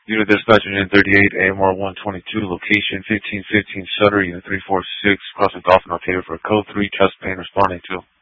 Unit Dispatch Unit 38, AMR 122, location 1515 Sutter, Unit 346, crossing Dolphin Arcadia for code 3, chest pain responding to.